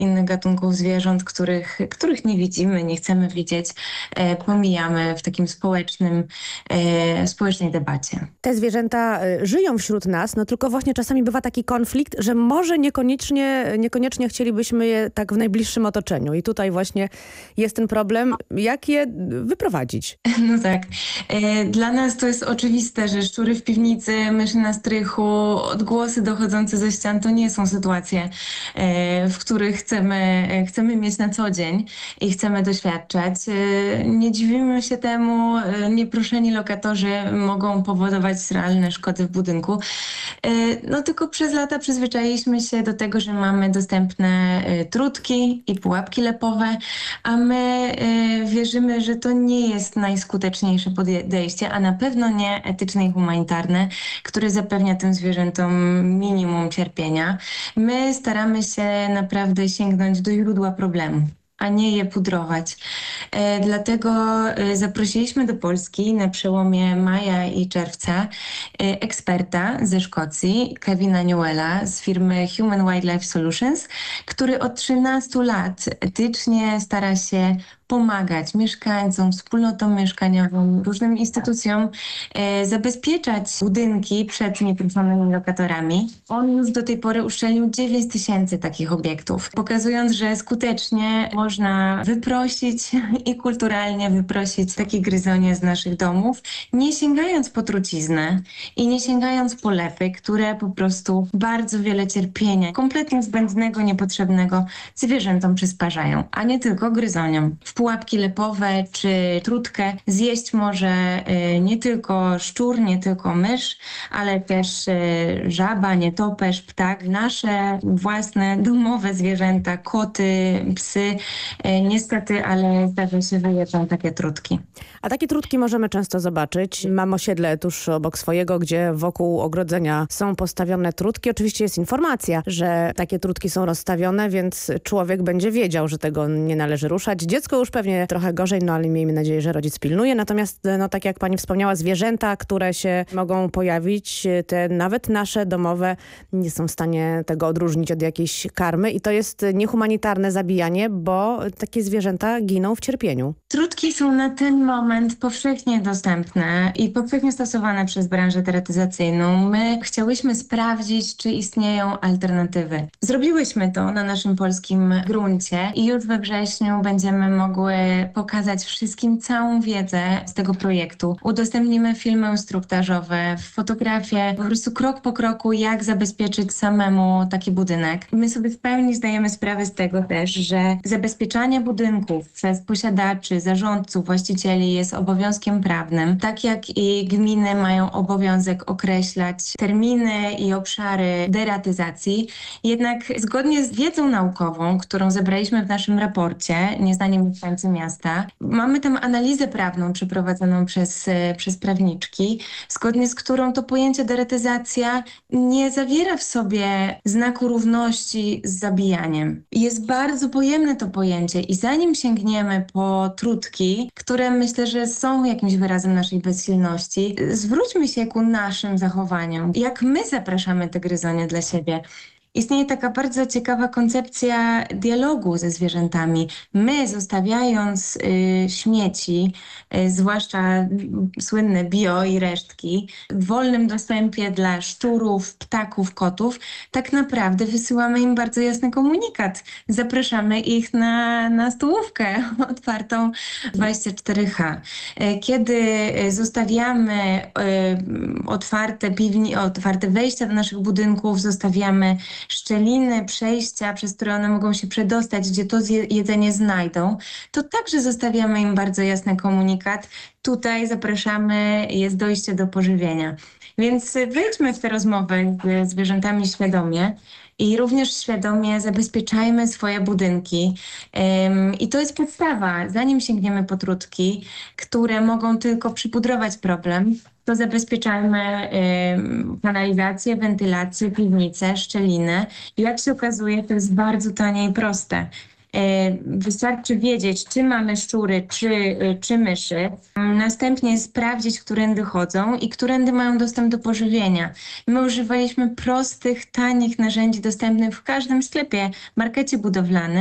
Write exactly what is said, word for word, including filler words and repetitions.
innych gatunków zwierząt, których, których nie widzimy, nie chcemy widzieć, e, pomijamy w takim społecznym, e, społecznej debacie. Te zwierzęta y, żyją wśród nas, no tylko właśnie czasami bywa taki konflikt, że może niekoniecznie, niekoniecznie chcielibyśmy je tak w najbliższym otoczeniu. I tutaj właśnie jest ten problem, jak je wyprowadzić. No tak. E, Dla nas to jest oczywiste, że szczury w piwnicy, myszy na strychu, odgłosy dochodzące ze ścian to nie są sytuacje, e, w których chcemy, e, chcemy mieć na co dzień i chcemy doświadczać. E, Nie dziwimy się temu, e, nieproszeni lokatorzy mogą powodować realne szkody w budynku. E, No tylko przez lata przyzwyczailiśmy się do tego, że mamy dostępne e, trutki i pułapki lepowe, a my e, wierzymy, że to nie jest najskuteczniejsze podejście, a na pewno nie etyczne i humanitarne, które zapewnia tym zwierzętom minimum cierpienia. My staramy się naprawdę sięgnąć do źródła problemu, a nie je pudrować. E, dlatego e, zaprosiliśmy do Polski na przełomie maja i czerwca e, eksperta ze Szkocji, Kevina Newella z firmy Human Wildlife Solutions, który od trzynastu lat etycznie stara się pomagać mieszkańcom, wspólnotom mieszkaniowym, różnym instytucjom e, zabezpieczać budynki przed nieproszonymi lokatorami. On już do tej pory uszczelnił dziewięć tysięcy takich obiektów, pokazując, że skutecznie można wyprosić i kulturalnie wyprosić takie gryzonie z naszych domów, nie sięgając po truciznę i nie sięgając po lepy, które po prostu bardzo wiele cierpienia, kompletnie zbędnego, niepotrzebnego zwierzętom przysparzają, a nie tylko gryzoniom. W pułapki lepowe czy trutkę zjeść może y, nie tylko szczur, nie tylko mysz, ale też y, żaba, nietoperz, ptak. Nasze własne domowe zwierzęta, koty, psy, y, niestety, ale zdarza się, że jedzą takie trutki. A takie trutki możemy często zobaczyć. Mam osiedle tuż obok swojego, gdzie wokół ogrodzenia są postawione trutki. Oczywiście jest informacja, że takie trutki są rozstawione, więc człowiek będzie wiedział, że tego nie należy ruszać. Dziecko już pewnie trochę gorzej, no ale miejmy nadzieję, że rodzic pilnuje. Natomiast, no tak jak pani wspomniała, zwierzęta, które się mogą pojawić, te nawet nasze domowe nie są w stanie tego odróżnić od jakiejś karmy i to jest niehumanitarne zabijanie, bo takie zwierzęta giną w cierpieniu. Trutki są na ten moment powszechnie dostępne i powszechnie stosowane przez branżę teretyzacyjną. My chciałyśmy sprawdzić, czy istnieją alternatywy. Zrobiłyśmy to na naszym polskim gruncie i już we wrześniu będziemy mogły pokazać wszystkim całą wiedzę z tego projektu. Udostępnimy filmy instruktażowe, fotografie, po prostu krok po kroku, jak zabezpieczyć samemu taki budynek. My sobie w pełni zdajemy sprawę z tego też, że zabezpieczanie budynków przez posiadaczy, zarządców, właścicieli jest obowiązkiem prawnym. Tak jak i gminy mają obowiązek określać terminy i obszary deratyzacji. Jednak zgodnie z wiedzą naukową, którą zebraliśmy w naszym raporcie Nieznani mieszkańcy miasta, mamy tam analizę prawną przeprowadzoną przez, przez prawniczki, zgodnie z którą to pojęcie deratyzacja nie zawiera w sobie znaku równości z zabijaniem. Jest bardzo pojemne to pojęcie i zanim sięgniemy po trutki, które myślę, że są jakimś wyrazem naszej bezsilności, zwróćmy się ku naszym zachowaniom. Jak my zapraszamy te gryzonie dla siebie. Istnieje taka bardzo ciekawa koncepcja dialogu ze zwierzętami. My, zostawiając y, śmieci, y, zwłaszcza y, słynne bio i resztki, w wolnym dostępie dla szczurów, ptaków, kotów, tak naprawdę wysyłamy im bardzo jasny komunikat. Zapraszamy ich na, na stołówkę otwartą dwadzieścia cztery H. Y, Kiedy y, zostawiamy y, otwarte piwni, otwarte wejścia do naszych budynków, zostawiamy szczeliny, przejścia, przez które one mogą się przedostać, gdzie to jedzenie znajdą, to także zostawiamy im bardzo jasny komunikat. Tutaj zapraszamy, jest dojście do pożywienia. Więc wejdźmy w tę rozmowę z zwierzętami świadomie i również świadomie zabezpieczajmy swoje budynki. Ym, I to jest podstawa. Zanim sięgniemy po trutki, które mogą tylko przypudrować problem, to zabezpieczajmy y, kanalizację, wentylację, piwnice, szczeliny. I jak się okazuje, to jest bardzo tanie i proste. E, Wystarczy wiedzieć, czy mamy szczury, czy, y, czy myszy. Następnie sprawdzić, którędy chodzą i którędy mają dostęp do pożywienia. My używaliśmy prostych, tanich narzędzi dostępnych w każdym sklepie, markecie budowlanym.